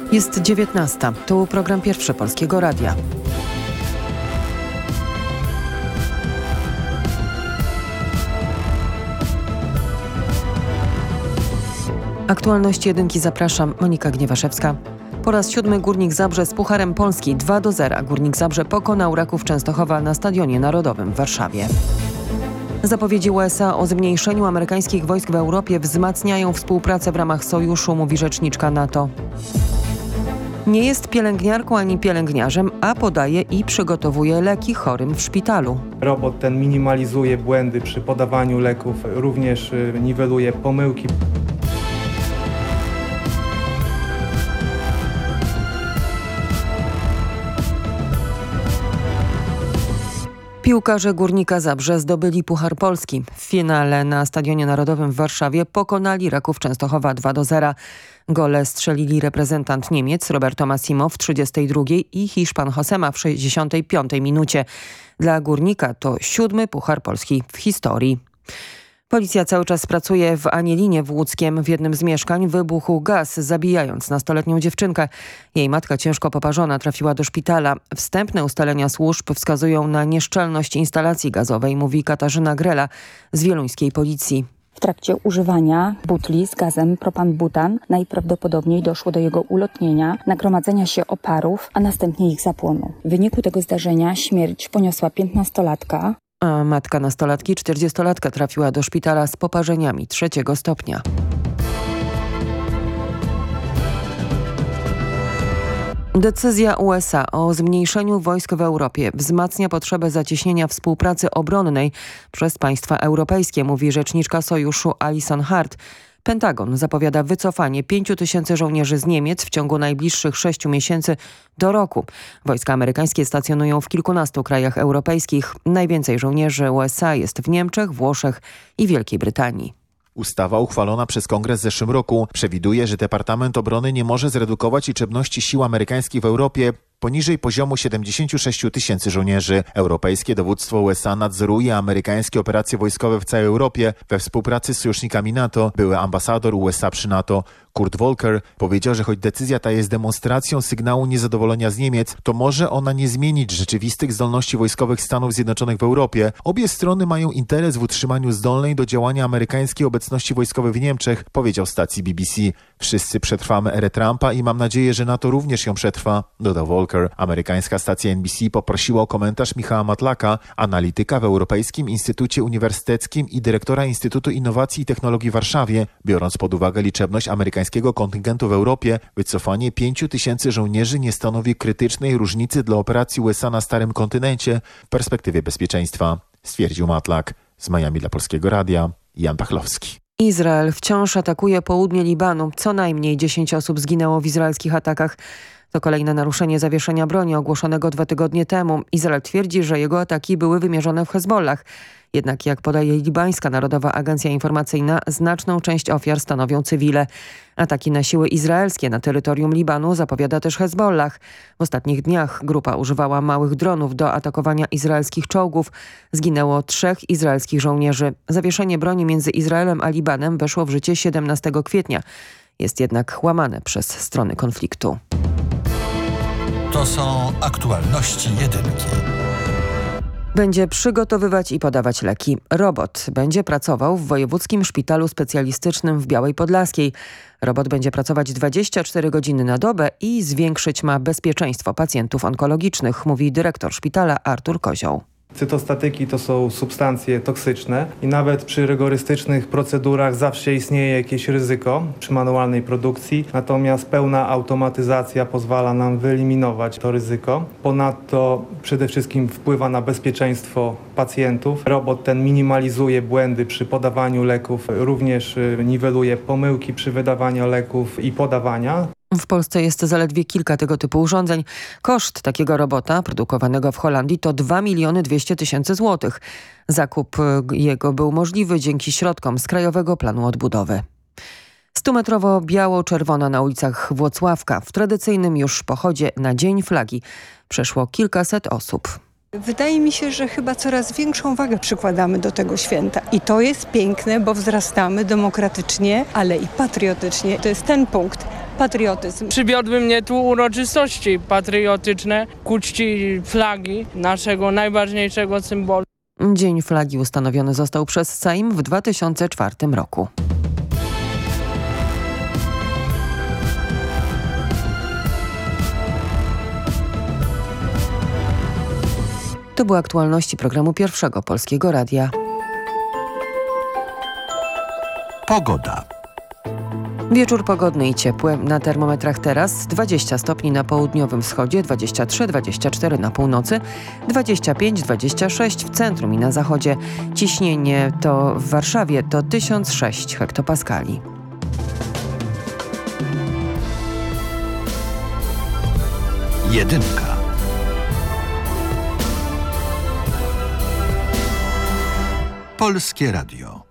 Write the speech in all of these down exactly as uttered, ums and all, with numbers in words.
Jest dziewiętnasta. Tu program Pierwszy Polskiego Radia. Aktualności jedynki zapraszam, Monika Gniewaszewska. Po raz siódmy Górnik Zabrze z Pucharem Polski dwa do zera. Górnik Zabrze pokonał Raków Częstochowa na Stadionie Narodowym w Warszawie. Zapowiedzi U S A o zmniejszeniu amerykańskich wojsk w Europie wzmacniają współpracę w ramach sojuszu, mówi rzeczniczka NATO. Nie jest pielęgniarką ani pielęgniarzem, a podaje i przygotowuje leki chorym w szpitalu. Robot ten minimalizuje błędy przy podawaniu leków, również niweluje pomyłki. Piłkarze Górnika Zabrze zdobyli Puchar Polski. W finale na Stadionie Narodowym w Warszawie pokonali Raków Częstochowa dwa do zera. Gole strzelili reprezentant Niemiec Roberto Massimo w trzydziestej drugiej i Hiszpan Josema w sześćdziesiątej piątej minucie. Dla Górnika to siódmy Puchar Polski w historii. Policja cały czas pracuje w Anielinie w Łódzkiem. W jednym z mieszkań wybuchł gaz, zabijając nastoletnią dziewczynkę. Jej matka ciężko poparzona trafiła do szpitala. Wstępne ustalenia służb wskazują na nieszczelność instalacji gazowej, mówi Katarzyna Grela z wieluńskiej policji. W trakcie używania butli z gazem propan-butan najprawdopodobniej doszło do jego ulotnienia, nagromadzenia się oparów, a następnie ich zapłonu. W wyniku tego zdarzenia śmierć poniosła piętnastolatka. A matka nastolatki, czterdziestolatka, trafiła do szpitala z poparzeniami trzeciego stopnia. Decyzja U S A o zmniejszeniu wojsk w Europie wzmacnia potrzebę zacieśnienia współpracy obronnej przez państwa europejskie, mówi rzeczniczka sojuszu Alison Hart. Pentagon zapowiada wycofanie pięciu tysięcy żołnierzy z Niemiec w ciągu najbliższych sześciu miesięcy do roku. Wojska amerykańskie stacjonują w kilkunastu krajach europejskich. Najwięcej żołnierzy U S A jest w Niemczech, Włoszech i Wielkiej Brytanii. Ustawa uchwalona przez Kongres w zeszłym roku przewiduje, że Departament Obrony nie może zredukować liczebności sił amerykańskich w Europie poniżej poziomu siedemdziesięciu sześciu tysięcy żołnierzy. Europejskie dowództwo U S A nadzoruje amerykańskie operacje wojskowe w całej Europie we współpracy z sojusznikami NATO. Były ambasador U S A przy NATO Kurt Volker powiedział, że choć decyzja ta jest demonstracją sygnału niezadowolenia z Niemiec, to może ona nie zmienić rzeczywistych zdolności wojskowych Stanów Zjednoczonych w Europie. Obie strony mają interes w utrzymaniu zdolnej do działania amerykańskiej obecności wojskowej w Niemczech, powiedział stacji B B C. Wszyscy przetrwamy erę Trumpa i mam nadzieję, że NATO również ją przetrwa, dodał Volker. Amerykańska stacja N B C poprosiła o komentarz Michała Matlaka, analityka w Europejskim Instytucie Uniwersyteckim i dyrektora Instytutu Innowacji i Technologii w Warszawie. Biorąc pod uwagę liczebność amerykańskiego kontyngentu w Europie, wycofanie pięciu tysięcy żołnierzy nie stanowi krytycznej różnicy dla operacji U S A na Starym Kontynencie w perspektywie bezpieczeństwa, stwierdził Matlak. Z Miami dla Polskiego Radia, Jan Pachlowski. Izrael wciąż atakuje południe Libanu. Co najmniej dziesięć osób zginęło w izraelskich atakach. To kolejne naruszenie zawieszenia broni ogłoszonego dwa tygodnie temu. Izrael twierdzi, że jego ataki były wymierzone w Hezbollah. Jednak jak podaje libańska Narodowa Agencja Informacyjna, znaczną część ofiar stanowią cywile. Ataki na siły izraelskie na terytorium Libanu zapowiada też Hezbollah. W ostatnich dniach grupa używała małych dronów do atakowania izraelskich czołgów. Zginęło trzech izraelskich żołnierzy. Zawieszenie broni między Izraelem a Libanem weszło w życie siedemnastego kwietnia. Jest jednak łamane przez strony konfliktu. To są aktualności jedynki. Będzie przygotowywać i podawać leki. Robot będzie pracował w Wojewódzkim Szpitalu Specjalistycznym w Białej Podlaskiej. Robot będzie pracować dwadzieścia cztery godziny na dobę i zwiększyć ma bezpieczeństwo pacjentów onkologicznych, mówi dyrektor szpitala Artur Kozioł. Cytostatyki to są substancje toksyczne i nawet przy rygorystycznych procedurach zawsze istnieje jakieś ryzyko przy manualnej produkcji, natomiast pełna automatyzacja pozwala nam wyeliminować to ryzyko. Ponadto przede wszystkim wpływa na bezpieczeństwo pacjentów. Robot ten minimalizuje błędy przy podawaniu leków, również niweluje pomyłki przy wydawaniu leków i podawania. W Polsce jest zaledwie kilka tego typu urządzeń. Koszt takiego robota produkowanego w Holandii to dwa miliony dwieście tysięcy złotych. Zakup jego był możliwy dzięki środkom z Krajowego Planu Odbudowy. Stumetrowo biało-czerwona na ulicach Włocławka. W tradycyjnym już pochodzie na Dzień Flagi przeszło kilkaset osób. Wydaje mi się, że chyba coraz większą wagę przykładamy do tego święta. I to jest piękne, bo wzrastamy demokratycznie, ale i patriotycznie. To jest ten punkt, patriotyzm. Przywiodły mnie tu uroczystości patriotyczne ku czci flagi, naszego najważniejszego symbolu. Dzień flagi ustanowiony został przez Sejm w dwa tysiące czwartym roku. To były aktualności programu Pierwszego Polskiego Radia. Pogoda. Wieczór pogodny i ciepły. Na termometrach teraz dwadzieścia stopni na południowym wschodzie, dwadzieścia trzy dwadzieścia cztery na północy, dwadzieścia pięć dwadzieścia sześć w centrum i na zachodzie. Ciśnienie to w Warszawie to tysiąc sześć hektopaskali. Jedynka. Polskie Radio.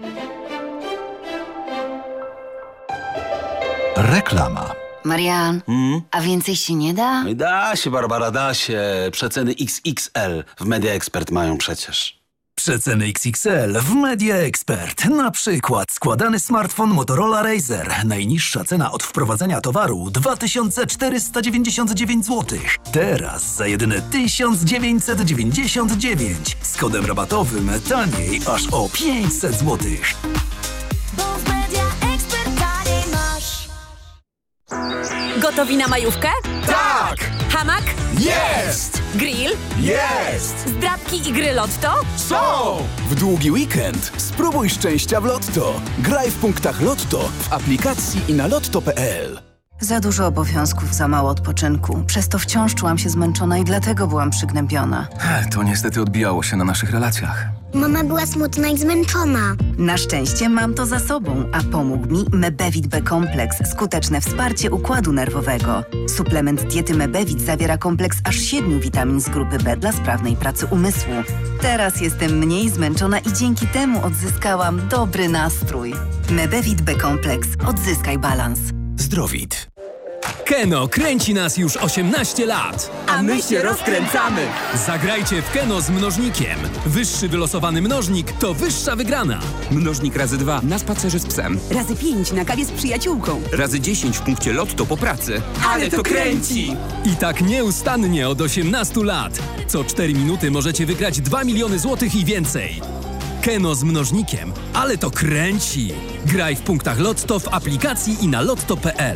Reklama. Marian, Hmm? a więcej się nie da? Da się, Barbara, da się. Przeceny X X L w Media Expert mają przecież. Przeceny X X L w Media Expert. Na przykład składany smartfon Motorola Razr. Najniższa cena od wprowadzenia towaru dwa tysiące czterysta dziewięćdziesiąt dziewięć złotych. Teraz za jedyne tysiąc dziewięćset dziewięćdziesiąt dziewięć. Z kodem rabatowym taniej aż o pięćset złotych. Bo w Media Expert taniej masz. Gotowi na majówkę? Tak! Hamak? Jest! Grill? Jest! Zdrabki i gry Lotto? Są! W długi weekend spróbuj szczęścia w Lotto. Graj w punktach Lotto w aplikacji i na lotto kropka p l. Za dużo obowiązków, za mało odpoczynku. Przez to wciąż czułam się zmęczona i dlatego byłam przygnębiona. To niestety odbijało się na naszych relacjach. Mama była smutna i zmęczona. Na szczęście mam to za sobą, a pomógł mi Mebevit B-kompleks. Skuteczne wsparcie układu nerwowego. Suplement diety Mebevit zawiera kompleks aż siedmiu witamin z grupy B dla sprawnej pracy umysłu. Teraz jestem mniej zmęczona i dzięki temu odzyskałam dobry nastrój. Mebevit B-kompleks. Odzyskaj balans. Zdrowit. Keno kręci nas już osiemnaście lat. A my się rozkręcamy. Zagrajcie w Keno z mnożnikiem. Wyższy wylosowany mnożnik to wyższa wygrana. Mnożnik razy dwa na spacerze z psem. Razy pięć na kawie z przyjaciółką. Razy dziesięć w punkcie Lotto po pracy. Ale to kręci! I tak nieustannie od osiemnastu lat. Co cztery minuty możecie wygrać dwa miliony złotych i więcej. Keno z mnożnikiem. Ale to kręci! Graj w punktach Lotto w aplikacji i na lotto kropka p l.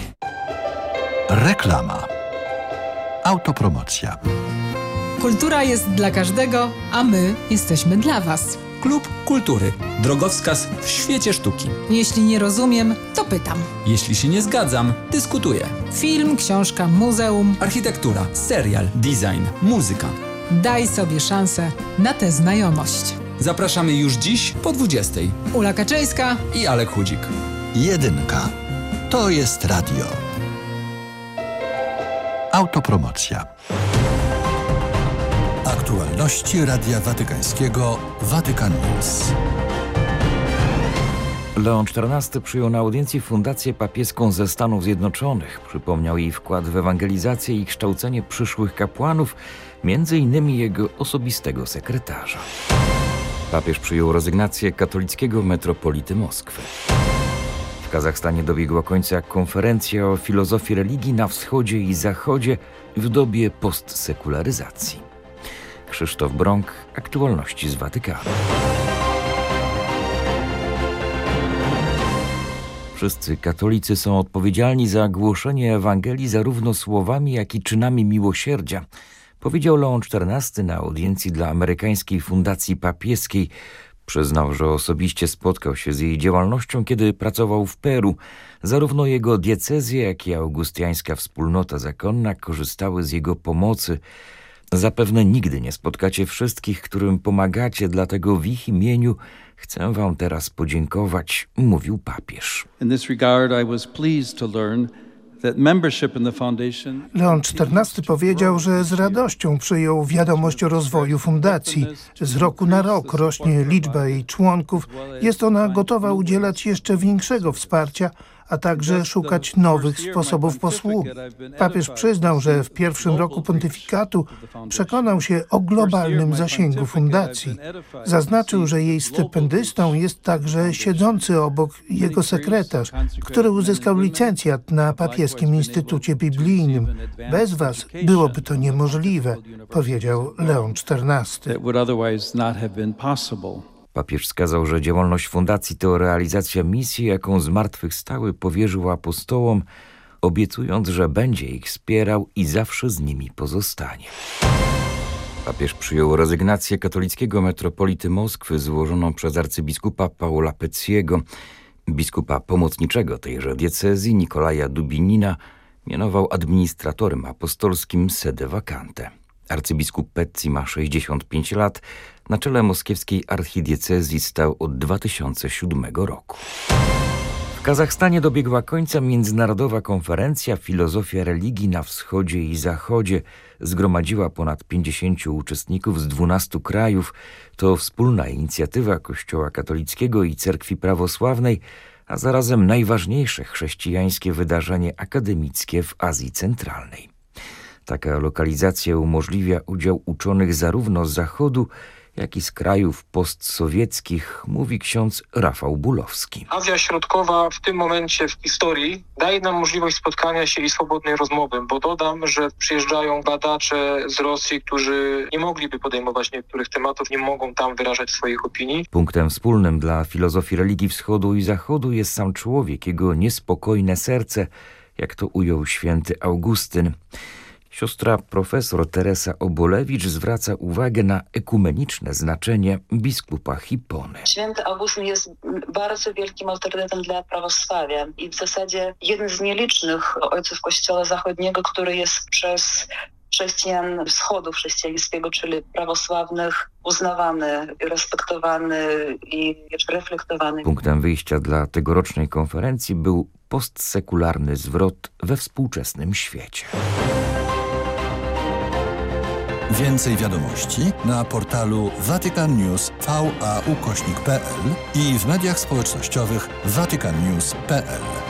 Reklama. Autopromocja. Kultura jest dla każdego, a my jesteśmy dla Was. Klub Kultury. Drogowskaz w świecie sztuki. Jeśli nie rozumiem, to pytam. Jeśli się nie zgadzam, dyskutuję. Film, książka, muzeum. Architektura, serial, design, muzyka. Daj sobie szansę na tę znajomość. Zapraszamy już dziś po dwudziestej. Ula Kaczyńska i Alek Chudzik. Jedynka. To jest radio. Autopromocja. Aktualności Radia Watykańskiego Vatican News. Leon czternasty przyjął na audiencji fundację papieską ze Stanów Zjednoczonych. Przypomniał jej wkład w ewangelizację i kształcenie przyszłych kapłanów, między innymi jego osobistego sekretarza. Papież przyjął rezygnację katolickiego metropolity Moskwy. W Kazachstanie dobiegła końca konferencja o filozofii religii na wschodzie i zachodzie w dobie postsekularyzacji. Krzysztof Brąk, aktualności z Watykanu. Wszyscy katolicy są odpowiedzialni za głoszenie Ewangelii zarówno słowami, jak i czynami miłosierdzia, powiedział Leon czternasty na audiencji dla amerykańskiej fundacji papieskiej. Przyznał, że osobiście spotkał się z jej działalnością, kiedy pracował w Peru. Zarówno jego diecezja, jak i augustiańska wspólnota zakonna korzystały z jego pomocy. Zapewne nigdy nie spotkacie wszystkich, którym pomagacie, dlatego w ich imieniu chcę wam teraz podziękować, mówił papież. Leon czternasty powiedział, że z radością przyjął wiadomość o rozwoju fundacji. Z roku na rok rośnie liczba jej członków. Jest ona gotowa udzielać jeszcze większego wsparcia, a także szukać nowych sposobów posługi. Papież przyznał, że w pierwszym roku pontyfikatu przekonał się o globalnym zasięgu fundacji. Zaznaczył, że jej stypendystą jest także siedzący obok jego sekretarz, który uzyskał licencjat na Papieskim Instytucie Biblijnym. Bez was byłoby to niemożliwe, powiedział Leon czternasty. Papież wskazał, że działalność fundacji to realizacja misji, jaką zmartwychwstały powierzył apostołom, obiecując, że będzie ich wspierał i zawsze z nimi pozostanie. Papież przyjął rezygnację katolickiego metropolity Moskwy złożoną przez arcybiskupa Paula Pecciego. Biskupa pomocniczego tejże diecezji Nikolaja Dubinina mianował administratorem apostolskim sede vacante. Arcybiskup Pecci ma sześćdziesiąt pięć lat, na czele moskiewskiej archidiecezji stał od dwa tysiące siódmego roku. W Kazachstanie dobiegła końca międzynarodowa konferencja Filozofia religii na wschodzie i zachodzie. Zgromadziła ponad pięćdziesięciu uczestników z dwunastu krajów. To wspólna inicjatywa Kościoła katolickiego i Cerkwi Prawosławnej, a zarazem najważniejsze chrześcijańskie wydarzenie akademickie w Azji Centralnej. Taka lokalizacja umożliwia udział uczonych zarówno z Zachodu, jak i z krajów postsowieckich, mówi ksiądz Rafał Bulowski. Azja Środkowa w tym momencie w historii daje nam możliwość spotkania się i swobodnej rozmowy, bo dodam, że przyjeżdżają badacze z Rosji, którzy nie mogliby podejmować niektórych tematów, nie mogą tam wyrażać swoich opinii. Punktem wspólnym dla filozofii religii wschodu i zachodu jest sam człowiek, jego niespokojne serce, jak to ujął święty Augustyn. Siostra profesor Teresa Obolewicz zwraca uwagę na ekumeniczne znaczenie biskupa Hipony. Święty Augustyn jest bardzo wielkim autorytetem dla prawosławia i w zasadzie jeden z nielicznych ojców Kościoła Zachodniego, który jest przez chrześcijan wschodu chrześcijańskiego, czyli prawosławnych, uznawany, respektowany i reflektowany. Punktem wyjścia dla tegorocznej konferencji był postsekularny zwrot we współczesnym świecie. Więcej wiadomości na portalu Vatican News V A ukośnik P L i w mediach społecznościowych vatican news kropka p l.